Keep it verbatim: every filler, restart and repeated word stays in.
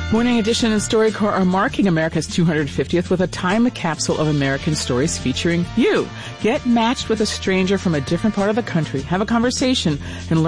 Morning Edition and StoryCorps are marking America's two hundred fiftieth with a time capsule of American stories featuring you. Get matched with a stranger from a different part of the country, have a conversation, and learn